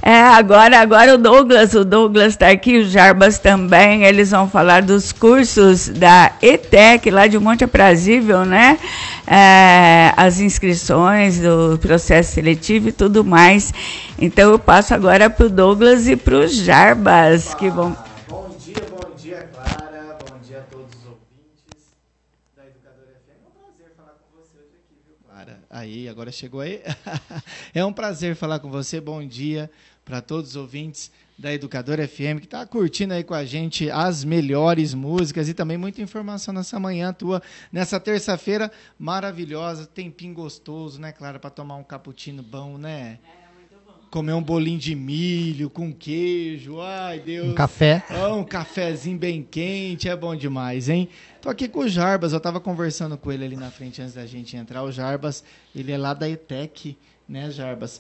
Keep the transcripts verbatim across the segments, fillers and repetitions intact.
É, agora, agora o Douglas, o Douglas está aqui, o Jarbas também, eles vão falar dos cursos da E T E C, lá de Monte Aprazível, né? É, as inscrições, do processo seletivo e tudo mais. Então, eu passo agora para o Douglas e para o Jarbas, que vão... Bom dia, bom dia, Clara, bom dia a todos os ouvintes da Educadora F M. É um prazer falar com você hoje aqui, viu, Clara? Aí, agora chegou aí. É um prazer falar com você, bom dia para todos os ouvintes da Educadora F M, que está curtindo aí com a gente as melhores músicas e também muita informação nessa manhã tua, nessa terça-feira maravilhosa, tempinho gostoso, né, Clara, para tomar um cappuccino bom, né? Comer um bolinho de milho com queijo, ai Deus. Um café. Oh, um cafezinho bem quente, é bom demais, hein? Tô aqui com o Jarbas, eu tava conversando com ele ali na frente antes da gente entrar. O Jarbas, ele é lá da E T E C, né, Jarbas?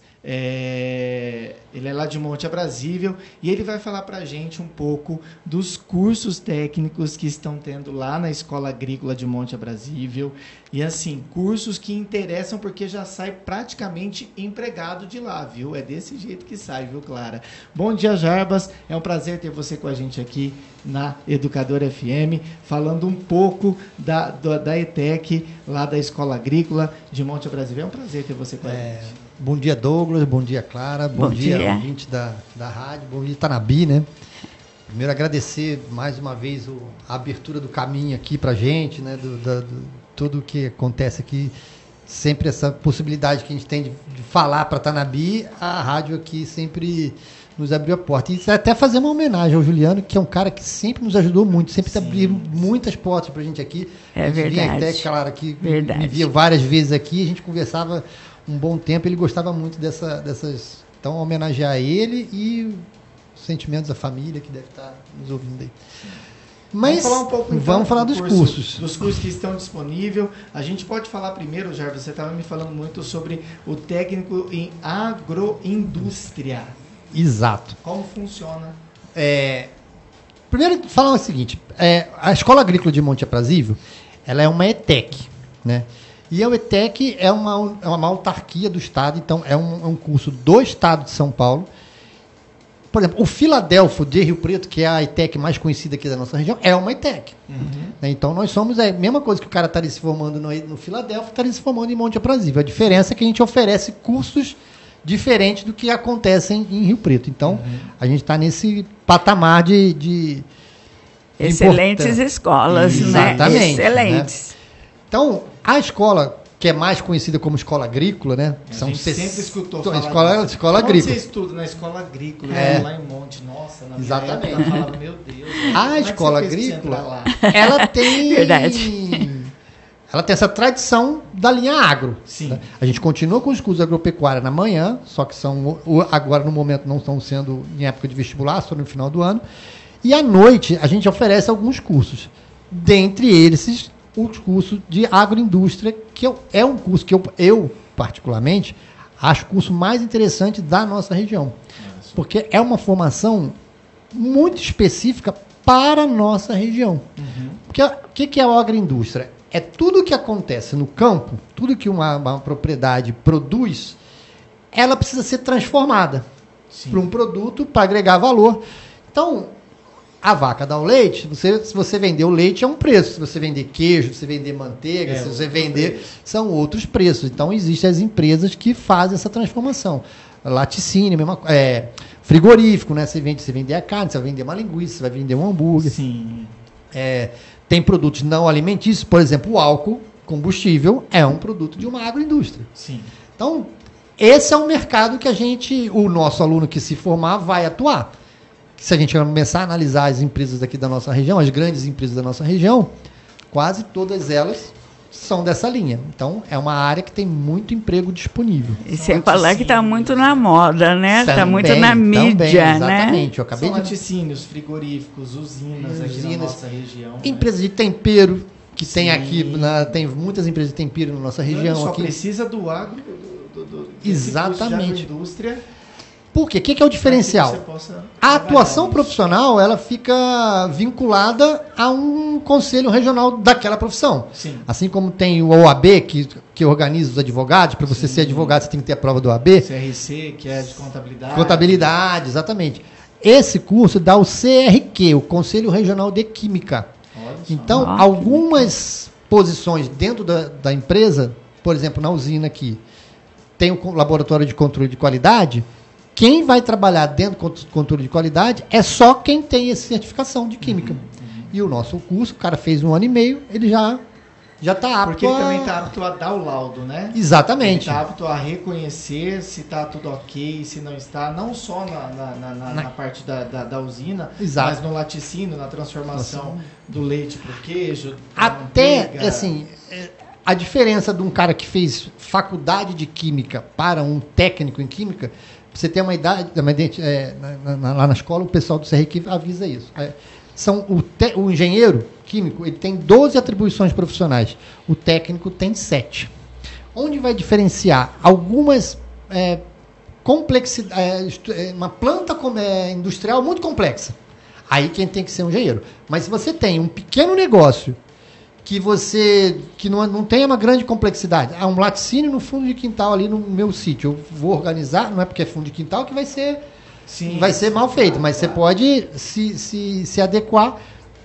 É... Ele é lá de Monte Aprazível e ele vai falar pra gente um pouco dos cursos técnicos que estão tendo lá na Escola Agrícola de Monte Aprazível. E assim, cursos que interessam porque já sai praticamente empregado de lá, viu? É desse jeito que sai, viu, Clara? Bom dia, Jarbas. É um prazer ter você com a gente aqui na Educadora F M, falando um pouco da, da, da E T E C, lá da Escola Agrícola de Monte Aprazível. É um prazer ter você com a É, gente. bom dia, Douglas. Bom dia, Clara. Bom, Bom dia, dia. ouvinte da, da rádio. Bom dia, Tanabi, né? Primeiro, agradecer mais uma vez o, a abertura do caminho aqui pra gente, né? Do, da, do, tudo que acontece aqui, sempre essa possibilidade que a gente tem de, de falar para Tanabi, a rádio aqui sempre nos abriu a porta. E até fazer uma homenagem ao Juliano, que é um cara que sempre nos ajudou muito, sempre Sim. abriu muitas portas pra gente aqui. É a gente verdade. vinha até, claro, que Verdade. me via várias vezes aqui, a gente conversava um bom tempo, ele gostava muito dessa, dessas... Então, homenagear ele e os sentimentos da família que deve estar nos ouvindo aí. Mas vamos falar um pouco, então, vamos falar do dos curso, cursos. Dos cursos que estão disponíveis. A gente pode falar primeiro, Jarvis, você estava me falando muito sobre o técnico em agroindústria. Exato. Como funciona? É, primeiro, falar o seguinte, é, a Escola Agrícola de Monte Aprazível, ela é uma E T E C, né? E a E T E C é uma, é uma autarquia do Estado, então é um, é um curso do Estado de São Paulo. Por exemplo, o Filadélfio de Rio Preto, que é a E T E C mais conhecida aqui da nossa região, é uma E T E C. Uhum. Então, nós somos a mesma coisa que o cara estaria se formando no, no Filadélfio, estaria se formando em Monte Aprazível. A diferença é que a gente oferece cursos diferentes do que acontecem em Rio Preto. Então, uhum. a gente está nesse patamar de... de Excelentes importância. escolas, Exatamente, né? Excelentes. Né? Então, a escola... que é mais conhecida como escola agrícola, né? A São gente se... sempre escutou então, falar escola, disso. escola Onde agrícola. você estuda? Na escola agrícola, É. lá em Monte. Nossa, na Exatamente. minha época, eu falava, meu Deus. A como é que escola você fez pra você agrícola, entrar lá? ela tem... Verdade. Ela tem essa tradição da linha agro. Sim. Né? A gente continua com os cursos de agropecuária na manhã, só que são agora no momento não estão sendo em época de vestibular, só no final do ano. E à noite a gente oferece alguns cursos. Dentre eles, o curso de agroindústria, que eu, é um curso que eu, eu, particularmente, acho o curso mais interessante da nossa região. Nossa. Porque é uma formação muito específica para a nossa região. Uhum. Porque o que, que é a agroindústria? É tudo que acontece no campo, tudo que uma, uma propriedade produz, ela precisa ser transformada para um produto para agregar valor. Então, a vaca dá o leite, você, se você vender o leite é um preço, se você vender queijo, se você vender manteiga, é, se você vender, preço. São outros preços. Então, existem as empresas que fazem essa transformação. Laticínio, mesma, é, frigorífico, né? Você vende, você vende a carne, você vai vender uma linguiça, você vai vender um hambúrguer. Sim. É, tem produtos não alimentícios, por exemplo, o álcool, combustível, é um produto de uma agroindústria. Sim. Então, esse é um mercado que a gente, o nosso aluno que se formar, vai atuar. Se a gente começar a analisar as empresas aqui da nossa região, as grandes empresas da nossa região, quase todas elas são dessa linha. Então, é uma área que tem muito emprego disponível. E sem falar que está muito na moda, né? Está muito na mídia, também, né? Exatamente. Eu acabei São de... laticínios, frigoríficos, usinas, usinas aqui na nossa região. Empresas né? de tempero, que Sim. tem aqui, na, tem muitas empresas de tempero na nossa região. Só aqui. Precisa do agro, do, do, do, Exatamente. De indústria Por quê? O que, que é o diferencial? Você possa A atuação isso. profissional, ela fica vinculada a um conselho regional daquela profissão. Sim. Assim como tem o O A B, que, que organiza os advogados. Para você Sim. ser advogado, você tem que ter a prova do O A B. C R C, que é de contabilidade. Contabilidade, exatamente. Esse curso dá o C R Q, o Conselho Regional de Química. Olha só. Então, Ah, algumas posições dentro da, da empresa, por exemplo, na usina aqui, tem o laboratório de controle de qualidade. Quem vai trabalhar dentro do controle de qualidade é só quem tem essa certificação de química. Uhum, uhum. E o nosso curso, o cara fez um ano e meio, ele já já está apto. Porque ele a... também está apto a dar o laudo, né? Exatamente. Ele está apto a reconhecer se está tudo ok, se não está, não só na, na, na, na, na parte da, da, da usina, Exato. mas no laticínio, na transformação Nossa. do leite para o queijo. Até, manteiga. Assim, a diferença de um cara que fez faculdade de química para um técnico em química, você tem uma idade, é, na, na, lá na escola o pessoal do C R Q avisa isso. É, são o, te, o engenheiro químico, ele tem doze atribuições profissionais, o técnico tem sete. Onde vai diferenciar algumas é, complexidades, é, uma planta é, industrial muito complexa. Aí quem tem que ser um engenheiro. Mas se você tem um pequeno negócio que você que não, não tem uma grande complexidade, há um laticínio no fundo de quintal ali no meu sítio, eu vou organizar, não é porque é fundo de quintal que vai ser, Sim, vai ser mal feito, mas claro. Você pode se, se, se adequar,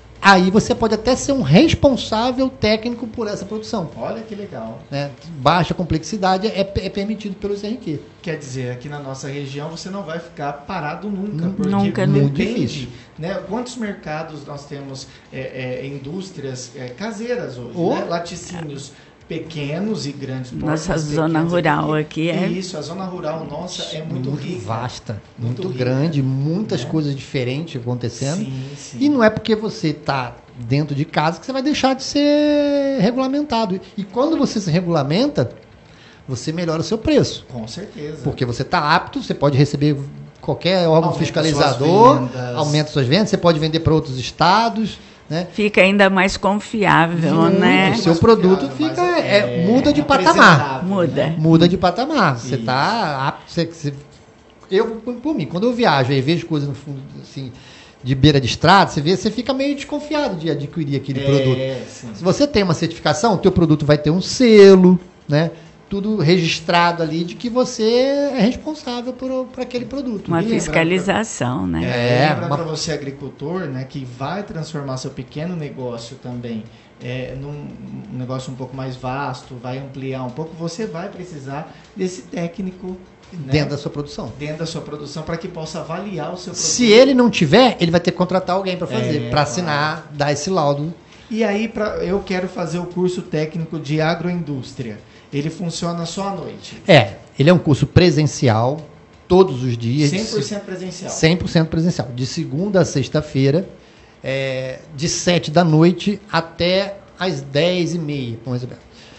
aí você pode até ser um responsável técnico por essa produção. Olha que legal. Né? Baixa complexidade é, é permitido pelo C R Q. Quer dizer, aqui na nossa região você não vai ficar parado nunca, N- porque nunca, muito depende, difícil. Né? Quantos mercados nós temos, é, é, indústrias é, caseiras hoje, oh. né? Laticínios pequenos e grandes. Nossa zona rural aqui é... Isso, a zona rural nossa é muito, muito rica. vasta, muito, muito rica, grande, muitas né? coisas diferentes acontecendo. Sim, sim. E não é porque você está dentro de casa que você vai deixar de ser regulamentado. E quando você se regulamenta, você melhora o seu preço. Com certeza. Porque você está apto, você pode receber qualquer órgão aumenta fiscalizador, suas aumenta suas vendas, você pode vender para outros estados. Né? Fica ainda mais confiável, Muito, né? O seu produto fica, é, é, muda de patamar. Muda. Né? Muda de patamar. Você está apto. Você, você, eu, por, por mim, quando eu viajo e vejo coisas no fundo, assim, de beira de estrada, você vê, você fica meio desconfiado de adquirir aquele é, produto. Sim. Se você tem uma certificação, o teu produto vai ter um selo, né? Tudo registrado ali de que você é responsável por, por aquele produto. Uma e fiscalização, pra, né? É, lembra uma... para você, agricultor, né, que vai transformar seu pequeno negócio também é, num um negócio um pouco mais vasto, vai ampliar um pouco, você vai precisar desse técnico né, dentro da sua produção. Dentro da sua produção, para que possa avaliar o seu produto. Se ele não tiver, ele vai ter que contratar alguém para fazer, é, para assinar, claro. Dar esse laudo. E aí, pra, eu quero fazer o curso técnico de agroindústria. Ele funciona só à noite? É, ele é um curso presencial, todos os dias. cem por cento presencial? cem por cento presencial. De segunda a sexta-feira, é, de sete da noite até às dez e meia, por exemplo.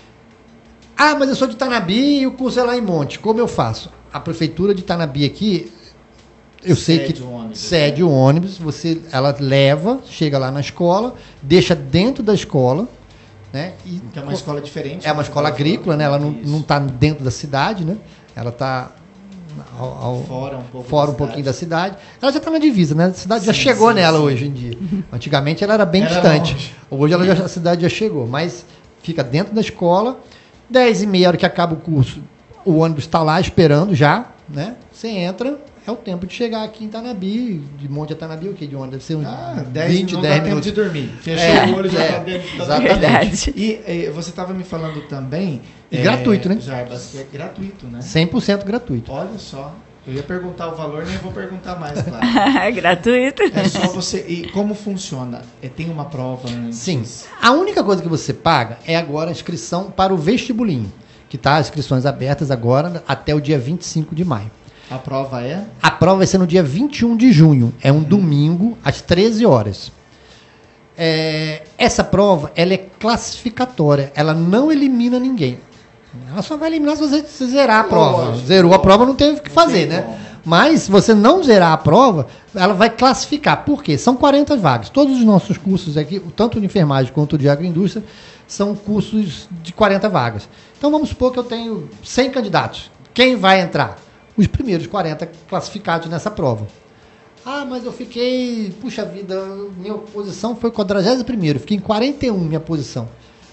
Ah, mas eu sou de Tanabi e o curso é lá em Monte. Como eu faço? A prefeitura de Tanabi aqui, eu sei que o ônibus, cede né? o ônibus, você, ela leva, chega lá na escola, deixa dentro da escola, né? E que é uma escola diferente. É uma escola agrícola, né? Ela não está dentro da cidade, né? Ela está fora um, pouco fora um pouquinho da cidade. Ela já está na divisa, né? A cidade sim, já chegou sim, nela sim. hoje em dia. Antigamente ela era bem era distante. Longe. Hoje ela já, a cidade já chegou, mas fica dentro da escola. Dez e meia, hora que acaba o curso, o ônibus está lá esperando já, né? Você entra, é o tempo de chegar aqui em Tanabi, de Monte a Tanabi, o que de ônibus? Deve ser uns ah, dez, vinte, não dez dá minutos. Tempo de dormir. Fechou é, o olho já está é, dentro da exatamente. E, e você estava me falando também... E é, gratuito, né? Jarbas, que é gratuito, né? cem por cento gratuito. Olha só. Eu ia perguntar o valor, nem vou perguntar mais, claro. Gratuito. É só você... E como funciona? É, tem uma prova antes? Sim. A única coisa que você paga é agora a inscrição para o vestibulinho, que está as inscrições abertas agora até o dia vinte e cinco de maio. A prova é? A prova vai ser no dia vinte e um de junho. É um hum. domingo, às treze horas. É, essa prova ela é classificatória. Ela não elimina ninguém. Ela só vai eliminar se você se zerar a prova. Lógico, Zerou lógico. a prova, não teve o que fazer, né? Como. Mas se você não zerar a prova, ela vai classificar. Por quê? São quarenta vagas. Todos os nossos cursos aqui, tanto de enfermagem quanto de agroindústria, são cursos de quarenta vagas. Então vamos supor que eu tenho cem candidatos. Quem vai entrar? os primeiros quarenta classificados nessa prova. Ah, mas eu fiquei, puxa vida, minha posição foi quadragésimo primeiro, fiquei em quarenta e um minha posição.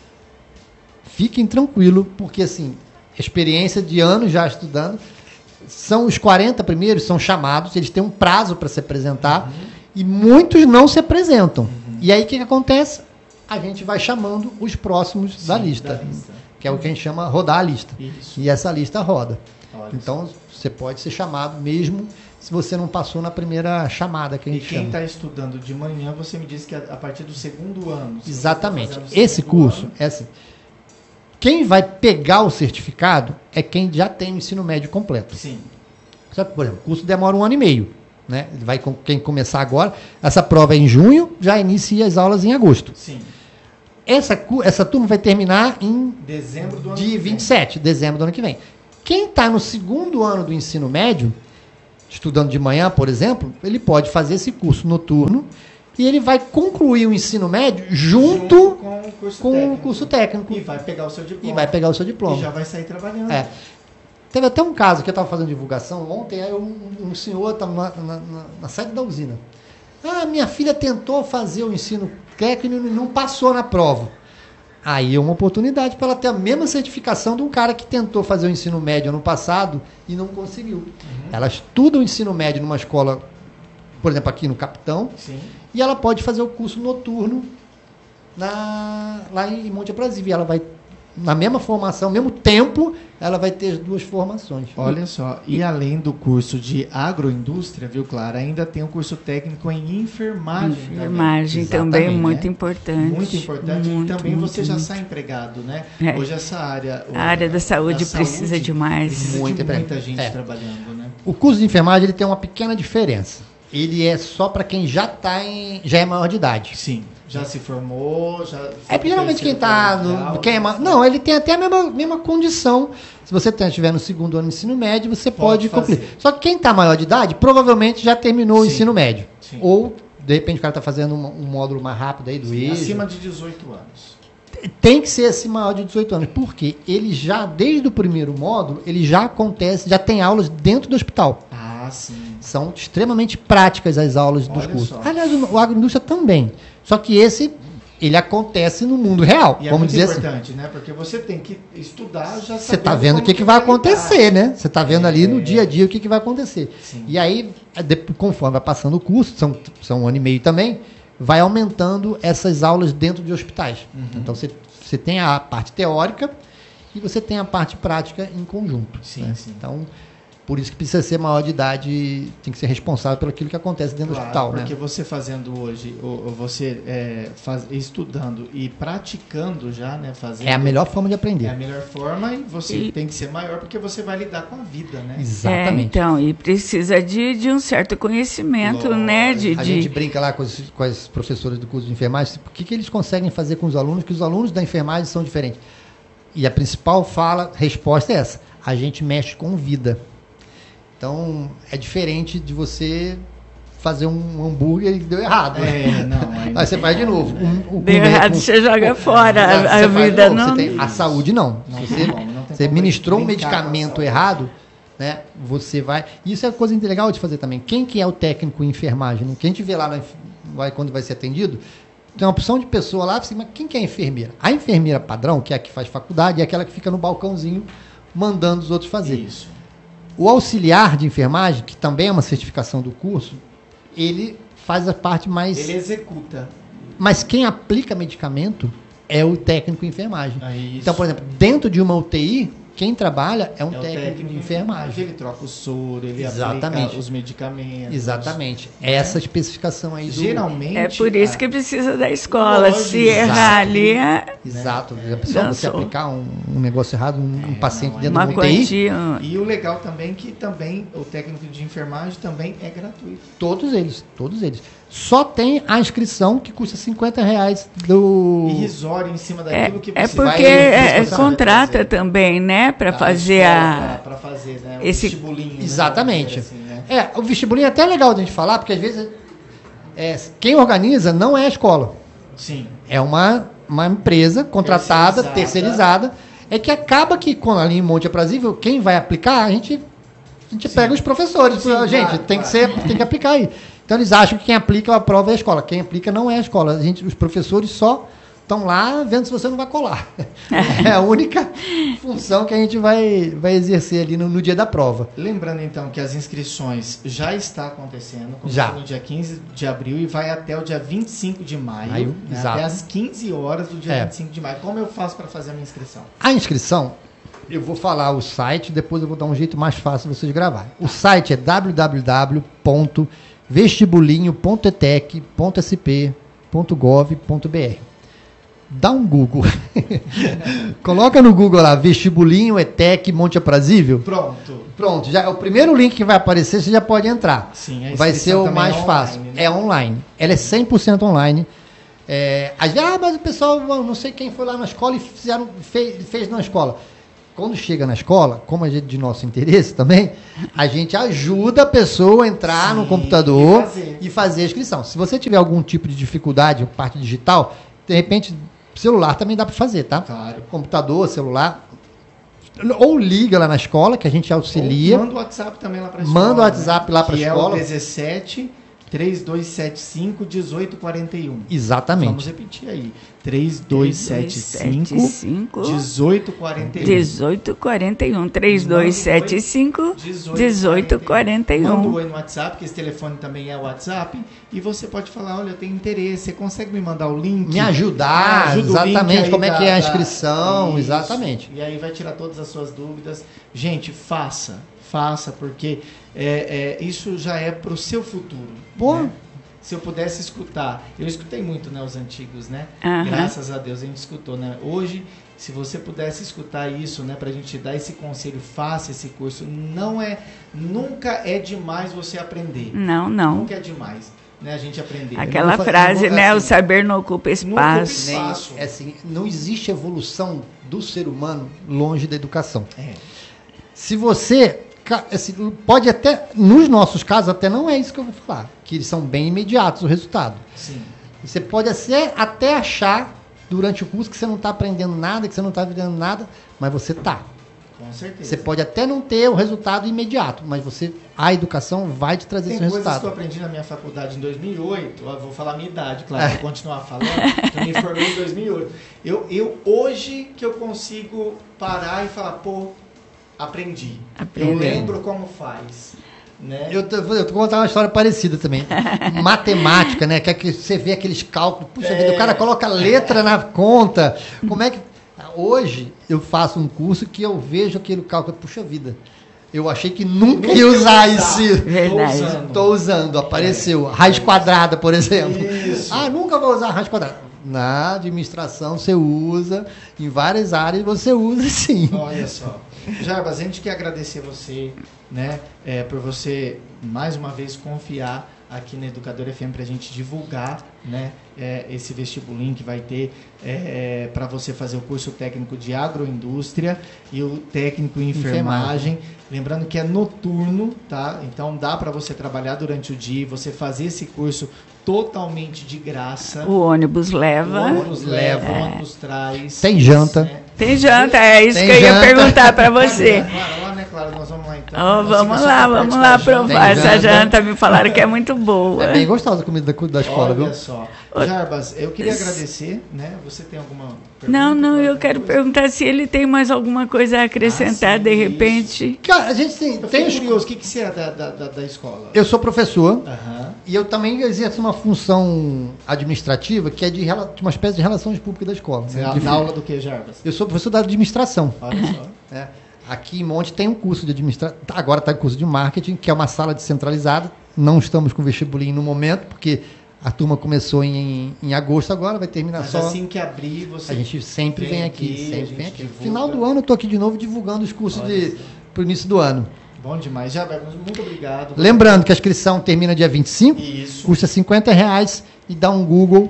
Fiquem tranquilos, porque assim, experiência de anos já estudando, são os quarenta primeiros, são chamados, eles têm um prazo para se apresentar, uhum. e muitos não se apresentam. Uhum. E aí o que, que acontece? A gente vai chamando os próximos Sim, da, lista, da lista, que é o que a gente chama rodar a lista. Isso. E essa lista roda. Olha então, isso. Você pode ser chamado mesmo se você não passou na primeira chamada que a gente chama. E quem está chama. estudando de manhã, você me disse que a partir do segundo ano. Exatamente. Tá Esse curso ano, é assim. Quem vai pegar o certificado é quem já tem o ensino médio completo. Sim. Só que, por exemplo, o curso demora um ano e meio. Né? Ele vai com quem começar agora. Essa prova é em junho, já inicia as aulas em agosto. Sim. Essa, essa turma vai terminar em dezembro do ano dia vinte e sete, dezembro do ano que vem. Quem está no segundo ano do ensino médio, estudando de manhã, por exemplo, ele pode fazer esse curso noturno e ele vai concluir o ensino médio junto, junto com, o curso, com técnico. o curso técnico. E vai pegar o seu diploma. E vai pegar o seu diploma. E já vai sair trabalhando. É. Teve até um caso que eu estava fazendo divulgação ontem, aí um, um senhor estava na, na, na, na sede da usina. Ah, minha filha tentou fazer o ensino técnico e não passou na prova. Aí é uma oportunidade para ela ter a mesma certificação de um cara que tentou fazer o ensino médio ano passado e não conseguiu. Uhum. Ela estuda o ensino médio numa escola, por exemplo, aqui no Capitão, Sim. e ela pode fazer o curso noturno na, lá em Monte Aprazível. Ela vai, na mesma formação, mesmo tempo, ela vai ter as duas formações. Olha só, e além do curso de agroindústria, viu, Clara, ainda tem o curso técnico em enfermagem. Enfermagem também, também muito né? importante. Muito importante. Muito, e também muito, você já muito. sai empregado, né? É. Hoje essa área... A área da saúde da precisa saúde demais. Precisa Muito de muita gente é. trabalhando, né? O curso de enfermagem ele tem uma pequena diferença. Ele é só para quem já tá em, já é maior de idade. Sim. Já se formou, já... É geralmente quem está no... Quem é, não, ele tem até a mesma, mesma condição. Se você estiver no segundo ano do ensino médio, você pode, pode concluir. Só que quem está maior de idade, provavelmente já terminou Sim. o ensino médio. Sim. Ou, de repente, o cara está fazendo um, um módulo mais rápido aí do Sim, E J A. acima de dezoito anos. Tem que ser esse maior de dezoito anos. Porque ele já, desde o primeiro módulo, ele já acontece, já tem aulas dentro do hospital. Ah, sim. São extremamente práticas as aulas Olha dos cursos. Só. Aliás, o, o agroindústria também. Só que esse, ele acontece no mundo real. E é vamos muito dizer importante, assim. né? Porque você tem que estudar já Você está vendo o que, que vai acontecer, né? Você está vendo é, ali no dia a dia o que, que vai acontecer. Sim. E aí, conforme vai passando o curso, são, são um ano e meio também, vai aumentando essas aulas dentro de hospitais. Uhum. Então, você, você tem a parte teórica e você tem a parte prática em conjunto. Sim, né? sim. Então... Por isso que precisa ser maior de idade, tem que ser responsável pelo aquilo que acontece dentro claro, do hospital. Porque né? você fazendo hoje, ou você é, faz, estudando e praticando já, né? Fazendo, é a melhor forma de aprender. É a melhor forma e você e... tem que ser maior porque você vai lidar com a vida, né? Exatamente. É, então, e precisa de, de um certo conhecimento, Lógico. né? De, a de... gente brinca lá com, os, com as professoras do curso de enfermagem, o que, que eles conseguem fazer com os alunos, que os alunos da enfermagem são diferentes. E a principal fala, resposta é essa, a gente mexe com vida. Então, é diferente de você fazer um hambúrguer e deu errado. É, não. Aí, aí você faz de novo. Um, um, deu errado, com, você joga com, fora. A, a vida não... Você tem, a saúde não. não Se você, não você ministrou um medicamento errado, né, você vai... Isso é coisa legal de fazer também. Quem que é o técnico em enfermagem? Né? Quem a gente vê lá na, vai, quando vai ser atendido, tem uma opção de pessoa lá, mas quem que é a enfermeira? A enfermeira padrão, que é a que faz faculdade, é aquela que fica no balcãozinho mandando os outros fazer. Isso. O auxiliar de enfermagem, que também é uma certificação do curso, ele faz a parte mais... Ele executa. Mas quem aplica medicamento é o técnico em enfermagem. É então, por exemplo, dentro de uma U T I, quem trabalha é um é técnico, técnico de enfermagem. Ele troca o soro, ele Exatamente. aplica os medicamentos. Exatamente. Né? Essa especificação aí. Do... Geralmente... É por isso a... que precisa da escola. Lógico, Se errar ali... É... Exato. A pessoa, você aplicar um, um negócio errado, um, é, um paciente não, dentro uma de uma U T I... Quantia... E o legal também é que também o técnico de enfermagem também é gratuito. Todos eles, todos eles. Só tem a inscrição que custa cinquenta reais do... Irrisório em cima daquilo é, que você é porque vai... É porque contrata também, né? Para fazer a... Para fazer, né? O esse... vestibulinho. Exatamente. Né? Assim, né? É, o vestibulinho é até legal de a gente falar, porque às vezes é, quem organiza não é a escola. Sim. É uma, uma empresa contratada, terceirizada. terceirizada, é que acaba que, quando ali em Monte Aprazível, quem vai aplicar, a gente a gente Sim. pega os professores. Sim, gente, claro, tem, claro. Que ser, tem que aplicar aí. Então eles acham que quem aplica a prova é a escola. Quem aplica não é a escola. A gente, os professores só estão lá vendo se você não vai colar. É a única função que a gente vai, vai exercer ali no, no dia da prova. Lembrando, então, que as inscrições já estão acontecendo. Já. No dia quinze de abril e vai até o dia vinte e cinco de maio. maio né? Até às quinze horas do dia é. vinte e cinco de maio. Como eu faço para fazer a minha inscrição? A inscrição, eu vou falar o site, depois eu vou dar um jeito mais fácil de vocês gravarem. O site é w w w ponto vestibulinho ponto e t e c ponto s p ponto gov ponto b r. Dá um Google. Coloca no Google lá, vestibulinho, E T E C, Monte Aprazível. Pronto. Pronto, já, o primeiro link que vai aparecer, você já pode entrar. Sim, vai ser o mais é fácil. Online, né? É online. Ela é cem por cento online. É, ah, mas o pessoal, não sei quem foi lá na escola e fizeram, fez, fez na escola. Quando chega na escola, como é de nosso interesse também, a gente ajuda a pessoa a entrar Sim, no computador e fazer. e fazer a inscrição. Se você tiver algum tipo de dificuldade, parte digital, de repente, celular também dá para fazer, tá? Claro. Computador, celular. Ou liga lá na escola, que a gente auxilia. Ou manda o WhatsApp também lá para a escola. Manda o WhatsApp né? lá para a escola. Que é o dezessete, três dois sete cinco, dezoito quarenta e um. Exatamente. Vamos repetir aí. três dois sete cinco, dezoito quarenta e um. dezoito quarenta e um. três dois sete cinco, dezoito quarenta e um. Manda o oi no WhatsApp, que esse telefone também é o WhatsApp. E você pode falar, olha, eu tenho interesse, você consegue me mandar o link? Me ajudar, me exatamente, como é que é a inscrição, da... exatamente. E aí vai tirar todas as suas dúvidas. Gente, faça, faça, porque é, é, isso já é para o seu futuro. Bom. Né? Se eu pudesse escutar, eu escutei muito, né, os antigos, né? Uhum. Graças a Deus a gente escutou, né? Hoje, se você pudesse escutar isso, né, pra gente dar esse conselho, faça esse curso. Não é, nunca é demais você aprender. Não, não. Nunca é demais, né, a gente aprender. Aquela não, frase, não, né, assim, o saber não ocupa espaço. Não ocupa espaço. Nem, é assim, não existe evolução do ser humano longe da educação. É. Se você Assim, pode até, nos nossos casos, até não é isso que eu vou falar, que eles são bem imediatos o resultado. Sim. Você pode até, até achar durante o curso que você não está aprendendo nada, que você não está vivendo nada, mas você está. Com certeza. Você pode até não ter o resultado imediato, mas você, a educação vai te trazer Tem esse resultado. Tem coisas que eu aprendi na minha faculdade em dois mil e oito, eu vou falar a minha idade, claro, é. vou continuar falando, eu me formei em dois mil e oito. Eu, eu, hoje que eu consigo parar e falar, pô, aprendi. Aprendeu. Eu lembro como faz. Né? Eu, eu vou contar uma história parecida também. Matemática, né? Que, é que você vê aqueles cálculos. Puxa é. vida, o cara coloca letra na conta. Como é que. Hoje eu faço um curso que eu vejo aquele cálculo. Puxa vida. Eu achei que nunca, nunca ia usar isso. Verdade. Estou usando. Apareceu. É. Raiz quadrada, por exemplo. Isso. Ah, nunca vou usar raiz quadrada. Na administração você usa, em várias áreas você usa sim. Olha só. Jarbas, a gente quer agradecer você, né, é, por você, mais uma vez, confiar aqui na Educadora F M para a gente divulgar, né, é, esse vestibulinho que vai ter é, é, para você fazer o curso técnico de agroindústria e o técnico em enfermagem. enfermagem. Lembrando que é noturno, tá? Então dá para você trabalhar durante o dia, você fazer esse curso totalmente de graça. O ônibus leva. O ônibus leva, é. o ônibus traz. Tem janta. Né? Tem janta, é isso Tem que eu janta. ia perguntar para você. Claro, lá, né, Clara? Nós vamos lá então. Oh, vamos lá, vamos lá provar essa janta. janta. Me falaram que é muito boa. É bem gostosa a comida da, da escola, Olha viu? Olha só. Jarbas, eu queria agradecer, né? Você tem alguma pergunta? Não, não, eu quero coisa? perguntar se ele tem mais alguma coisa a acrescentar, ah, sim, de repente. Cara, a gente tem... Eu tem fiquei curioso, o que, que você é da, da, da escola? Eu sou professor, uhum. e eu também exerço uma função administrativa, que é de, de uma espécie de relações públicas da escola. Você né? é na aula do que, Jarbas? Eu sou professor da administração. Olha só. É. Aqui em Monte tem um curso de administração, agora está em curso de marketing, que é uma sala descentralizada. Não estamos com vestibulinho no momento, porque a turma começou em, em agosto agora, vai terminar Mas só... assim que abrir, você... A gente sempre vem, vem aqui, aqui sempre vem aqui. Divulga. Final do ano eu estou aqui de novo divulgando os cursos para o início do ano. Bom demais. Já, muito obrigado. Lembrando que a inscrição termina dia vinte e cinco, Isso. Custa cinquenta reais e dá um Google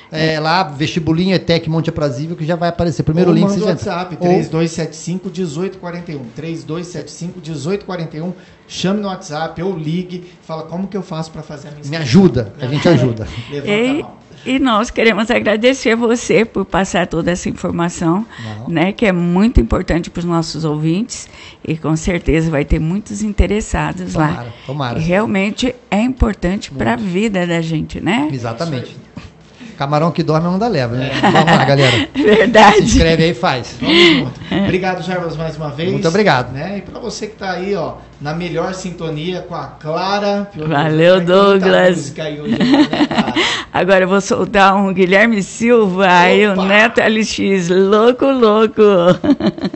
É, lá, vestibulinho, E T E C, Monte Aprazível, que já vai aparecer. Primeiro Ou link. manda o já... WhatsApp, três dois sete cinco, um oito quatro um. três dois sete cinco, um oito quatro um. Chame no WhatsApp ou ligue. Fala como que eu faço para fazer a minha inscrição. Me ajuda, a gente ajuda. Levanta E, a mão. e nós queremos agradecer você por passar toda essa informação, né, que é muito importante para os nossos ouvintes e com certeza vai ter muitos interessados Tomara, lá. tomara. E realmente é importante para a vida da gente, né? Exatamente. Camarão que dorme não dá leva, né? Vamos lá, galera. Verdade. Se inscreve aí e faz. Vamos junto. Obrigado, Jarbas, mais uma vez. Muito obrigado. Né? E para você que está aí, ó, na melhor sintonia com a Clara. Valeu, Douglas. Música aí hoje, né, Clara? Agora eu vou soltar um Guilherme Silva, aí o Neto L X, louco, louco.